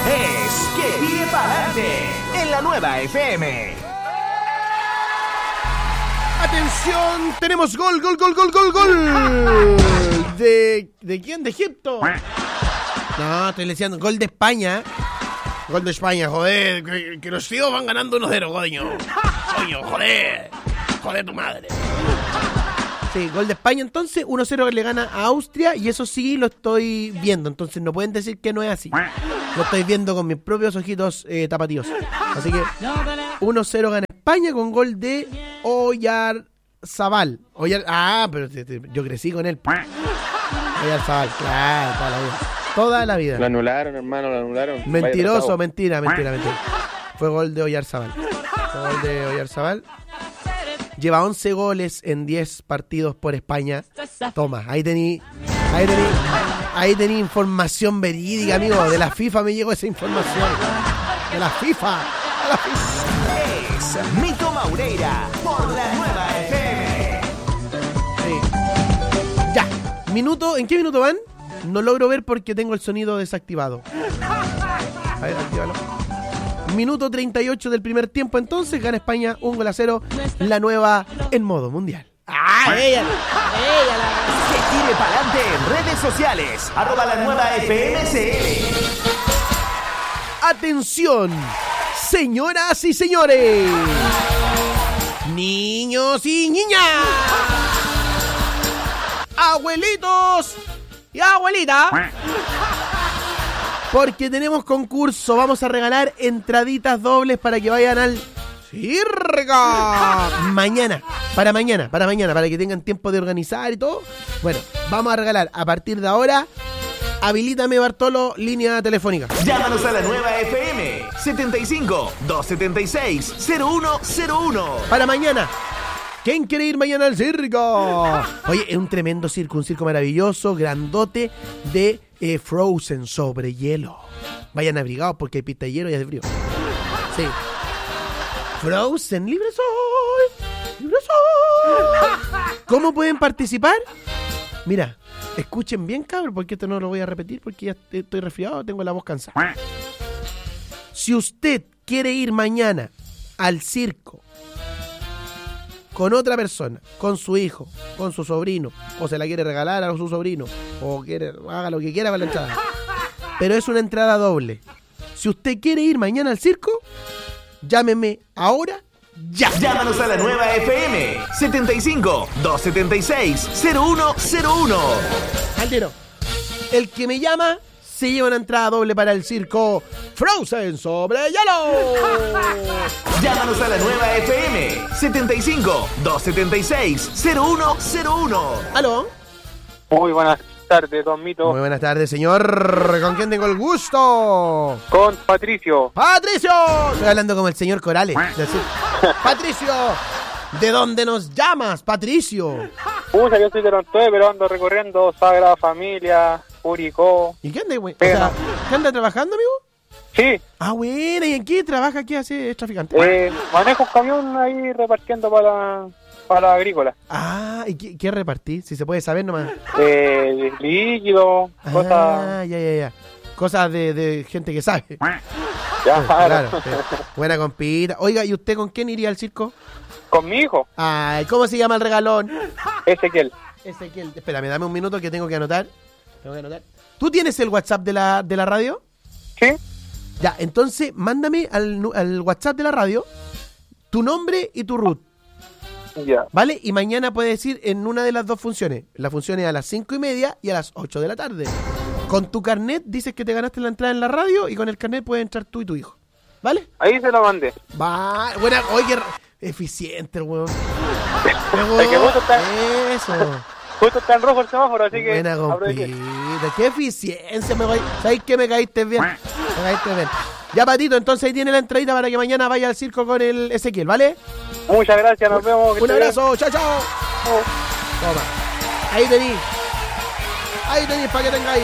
es Que Tire Pa'lante en la Nueva FM. Atención, tenemos gol. ¿De quién? ¿De Egipto? No, estoy diciendo gol de España. Gol de España, joder, que los tíos van ganando 1-0, coño, joder tu madre. Sí, gol de España entonces, 1-0 le gana a Austria y eso sí lo estoy viendo, entonces no pueden decir que no es así. Lo estoy viendo con mis propios ojitos tapatíos. Así que 1-0 gana España con gol de Oyarzabal. Pero yo crecí con él. Oyarzabal, claro, toda la vida. Lo anularon, hermano, lo anularon. Mentiroso, mentira. Fue gol de Oyarzabal. Lleva 11 goles en 10 partidos por España. Toma, ahí tení información verídica, amigo. De la FIFA me llegó esa información. De la FIFA. Es Mito Maureira por la Nueva FM. Sí. Ya. ¿En qué minuto van? No logro ver porque tengo el sonido desactivado. A ver, actívalo. Minuto 38 del primer tiempo, entonces gana España 1-0, la Nueva en modo mundial. ¡Ella! Que Tire Pa'lante en redes sociales, @la Nueva FMCL. Atención, señoras y señores, niños y niñas, abuelitos y abuelita, porque tenemos concurso. Vamos a regalar entraditas dobles para que vayan al Circa para mañana, para que tengan tiempo de organizar y todo. Bueno, vamos a regalar a partir de ahora. Habilítame, Bartolo, línea telefónica. Llámanos a la Nueva FM 75-276-0101. Para mañana. ¿Quién quiere ir mañana al circo? Oye, es un tremendo circo, un circo maravilloso, grandote, de Frozen sobre hielo. Vayan abrigados porque hay pista de hielo y hace frío. Sí. Frozen, libre soy. ¿Cómo pueden participar? Mira, escuchen bien, cabrón, porque esto no lo voy a repetir porque ya estoy resfriado, tengo la voz cansada. Si usted quiere ir mañana al circo con otra persona, con su hijo, con su sobrino, o se la quiere regalar a su sobrino, o haga lo que quiera para la entrada, pero es una entrada doble. Si usted quiere ir mañana al circo, llámeme ahora. ¡Ya! Llámanos a la Nueva FM 75-276-0101. Al tiro. El que me llama se lleva una entrada doble para el circo Frozen sobre hielo. Llámanos a la Nueva FM 75-276-0101. ¿Aló? Muy buenas tardes, don Mito. Muy buenas tardes, señor. ¿Con quién tengo el gusto? Con Patricio. ¡Patricio! Estoy hablando como el señor Corales. Patricio, ¿de dónde nos llamas, Patricio? Pucha, yo soy de Lontoe, pero ando recorriendo Sagrada Familia, Curicó. ¿Y qué anda, güey? O sea, ¿qué anda trabajando, amigo? Sí. Ah, bueno, ¿y en qué trabaja? ¿Qué hace? ¿Es traficante? Manejo un camión ahí repartiendo para la agrícola. Ah, ¿y qué repartí? Si se puede saber nomás. Líquido, cosas. Ya. Cosas de gente que sabe. Ya, claro. Sí. Buena compita. Oiga, ¿y usted con quién iría al circo? Con mi hijo. Ay, ¿cómo se llama el regalón? Ezequiel. Espérame, dame un minuto que tengo que anotar. ¿Tú tienes el WhatsApp de la radio? Sí. Ya, entonces mándame al WhatsApp de la radio tu nombre y tu root. Ya. ¿Vale? Y mañana puedes ir en una de las dos funciones. La función es a las 5:30 y a las 8 de la tarde. Con tu carnet dices que te ganaste la entrada en la radio y con el carnet puedes entrar tú y tu hijo. ¿Vale? Ahí se lo mandé. Va, buena, oye, eficiente el weón. Es que Eso. Justo está en rojo el semáforo, así que... Buena compita. Qué eficiencia, ¿sabes qué? Me caíste bien. Ya, Patito, entonces ahí tiene la entradita para que mañana vaya al circo con el Ezequiel, ¿vale? Muchas gracias, nos vemos. Un abrazo, chao. Toma. Ahí tenís para que tengáis.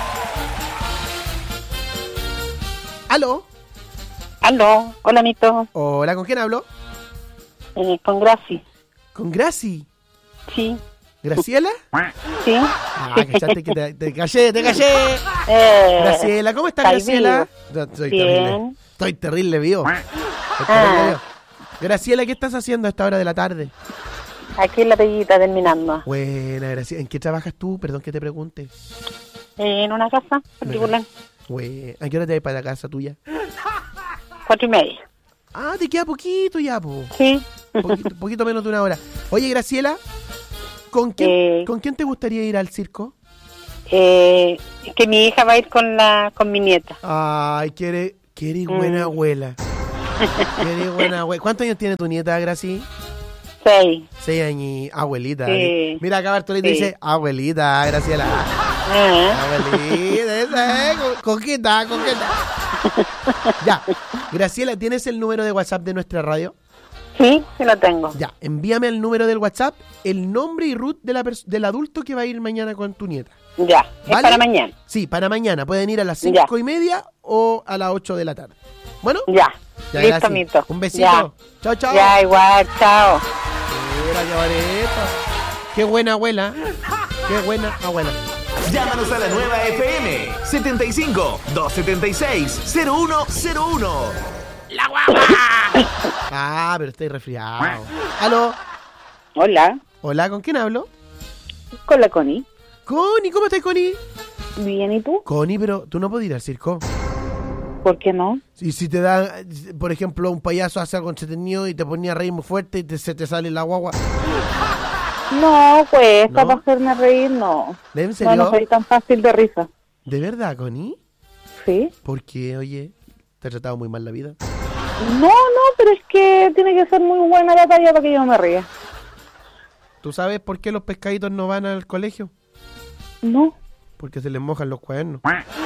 ¿Aló? Hola, Mito. Hola, ¿con quién hablo? Con Graci. ¿Con Graci? Sí. ¿Graciela? Sí. Ah, cachaste que te callé. Graciela, ¿cómo estás, Graciela? Bien. Estoy terrible vivo. Graciela, ¿qué estás haciendo a esta hora de la tarde? Aquí en la peguita terminando. Buena, Graciela. ¿En qué trabajas tú? Perdón que te pregunte. En una casa particular. ¿A qué hora te vas para la casa tuya? 4:30. Ah, te queda poquito ya, po. Sí. Poquito menos de una hora. Oye, Graciela, ¿con quién te gustaría ir al circo? Que mi hija va a ir con mi nieta. Ay, quiere buena abuela. Quiere buena abuela. ¿Cuántos años tiene tu nieta, Graci? 6. 6 años, abuelita. Sí. Mira, acá Bartolito dice, abuelita, Graciela. Abuelita, esa es, coqueta. Ya, Graciela, ¿tienes el número de WhatsApp de nuestra radio? Sí, sí lo tengo. Ya, envíame el número del WhatsApp, el nombre y root del adulto que va a ir mañana con tu nieta. Ya, ¿Vale? es para mañana. Sí, para mañana. Pueden ir a las 5:30 o a las 8 de la tarde. Bueno, ya listo, gracias. Mito. Un besito. Ya. Chao. Ya, igual, chao. Mira, qué bonito. Qué buena abuela. Qué buena abuela. Llámanos a la nueva FM 75 276 0101. ¡La guagua! Ah, pero estoy resfriado. ¿Aló? Hola, ¿Con quién hablo? con la Connie. Connie, ¿cómo estás, Connie? Bien, ¿y tú? Connie, pero tú no puedes ir al circo. ¿Por qué no? Y si te da, por ejemplo, un payaso hace algo entretenido y te ponía a reír muy fuerte y se te sale la guagua. No, cuesta ¿No? para hacerme reír, no. ¿En serio? No soy tan fácil de risa. ¿De verdad, Connie? ¿Sí? Porque, oye, te ha tratado muy mal la vida. No, pero es que tiene que ser muy buena la talla para que yo me ría. ¿Tú sabes por qué los pescaditos no van al colegio? No. Porque se les mojan los cuadernos.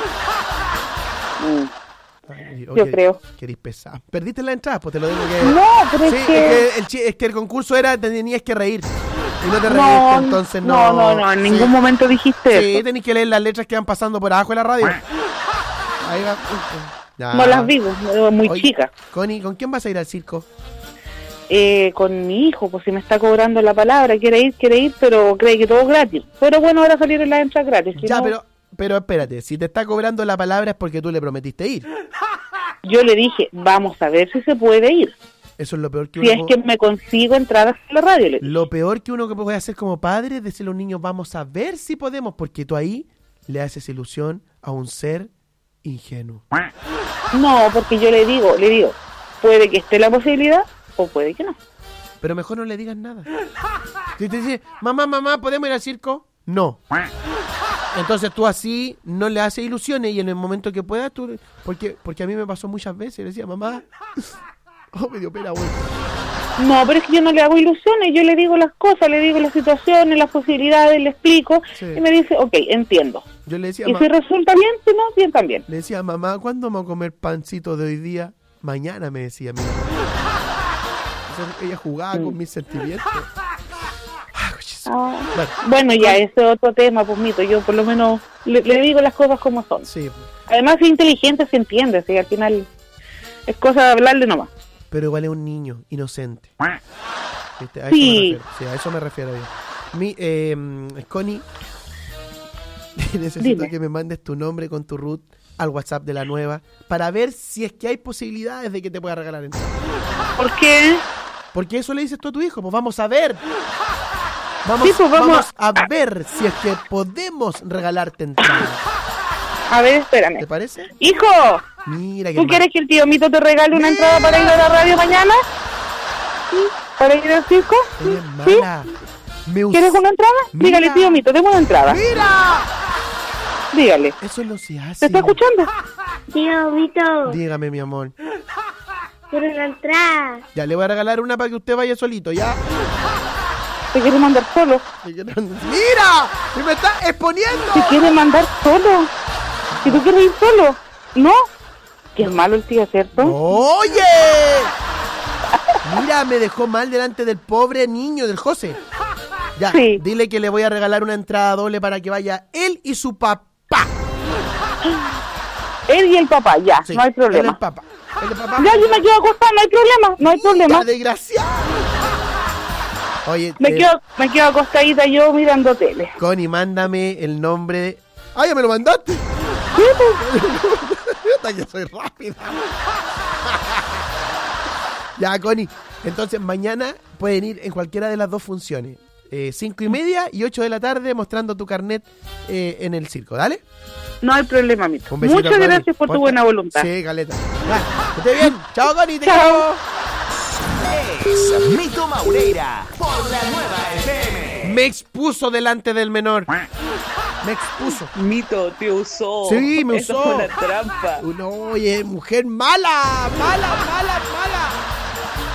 Mm. Ay, Yo creo. Que eres pesado. Perdiste la entrada, pues te lo digo que... No, pero Sí, es que el concurso era, te tenías que reír. Y no te reíste, entonces no... No, en ningún momento dijiste Sí, eso. tenés que leer las letras que van pasando por abajo de la radio. Ahí va. Ya. No las vivo, muy Oye, chica. Connie, ¿con quién vas a ir al circo? Con mi hijo, pues si me está cobrando la palabra, quiere ir, pero cree que todo es gratis. Pero bueno, ahora salieron las entradas gratis. Si Ya, no, pero espérate, si te está cobrando la palabra es porque tú le prometiste ir. yo le dije, vamos a ver si se puede ir. Eso es lo peor que Si es que me consigo entradas en la radio. Lo peor que uno que puede hacer como padre es decirle a un niño, vamos a ver si podemos, porque tú ahí le haces ilusión a un ser ingenuo. No, porque yo le digo, puede que esté la posibilidad o puede que no. Pero mejor no le digas nada. Si te dice, mamá, ¿podemos ir al circo? No. Entonces tú así no le haces ilusiones y en el momento que puedas tú... Porque a mí me pasó muchas veces, le decía, mamá... Oh, me dio pena, güey. No, pero es que yo no le hago ilusiones, yo le digo las cosas, le digo las situaciones, las posibilidades, le explico, Sí. y me dice, ok, entiendo. Yo le decía, Y si resulta bien, si no, bien también. le decía, mamá, ¿cuándo vamos a comer pancito de hoy día? Mañana, me decía mi mamá. Entonces, ella jugaba con mis sentimientos. Ah, Bueno, bueno, ya, ese es otro tema, pues Mito, yo por lo menos le digo las cosas como son. sí, Además, es inteligente, se entiende, ¿sí? Al final es cosa de hablarle nomás. pero igual es un niño inocente. ¿Viste? Sí. A eso me refiero yo. Connie, necesito Dime. que me mandes tu nombre con tu root al WhatsApp de la nueva para ver si es que hay posibilidades de que te pueda regalar entrada. ¿Por qué? Porque eso le dices tú a tu hijo, pues vamos a ver. Vamos, Sí, pues vamos a ver si es que podemos regalarte entrada. A ver, espérame. ¿Te parece? Hijo, Mira que ¿tú quieres que el tío Mito te regale una entrada para ir a la radio mañana? ¿Sí? ¿Para ir al circo? Eres ¿Sí? mala. ¿Quieres una entrada? Mira. Dígale, tío Mito, tengo una entrada. ¡Mira! Dígale. Eso no se hace. ¿Te está escuchando? Tío Vito, Dígame, mi amor. quiero la entrada. Ya, le voy a regalar una para que usted vaya solito, ¿ya? ¿Te quiere mandar solo? ¡Mira! ¡Y me está exponiendo! ¿Te quiere mandar solo? ¿Si tú quieres ir solo? ¿No? Que es malo el tío, ¿cierto? ¡Oye! Mira, me dejó mal delante del pobre niño, del José. Ya, Sí. dile que le voy a regalar una entrada doble para que vaya él y su papá. Él y el papá, ya, Sí, no hay él problema. el papá. El papá. Ya, yo me quedo acostada, no hay problema, no hay problema. Desgraciado. Oye, Me quedo acostadita yo mirando tele. Connie, mándame el nombre de... ¡Ah, ya me lo mandaste! Hasta que soy rápida. Ya, Connie. Entonces, mañana pueden ir en cualquiera de las dos funciones. 5:30 y 8 de la tarde mostrando tu carnet en el circo. ¿Dale? No hay problema, Mito. Un besito, Muchas Connie. gracias por tu buena voluntad. Sí, Caleta. Ya, que esté bien. Chao, Connie. Te Chao. quiero. Es Mito Maureira por la nueva FM. Me expuso delante del menor. Me expuso. Mito, te usó. Sí, me Eso usó. fue una trampa. No, oye, mujer mala, mala, mala.